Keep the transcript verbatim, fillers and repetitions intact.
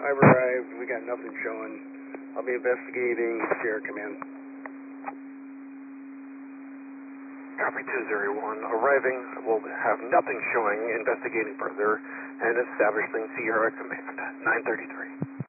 I've arrived. We got nothing showing. I'll be investigating. Sierra Command. Copy two zero one. Arriving. We'll have nothing showing. Investigating further and establishing Sierra Command. nine thirty-three.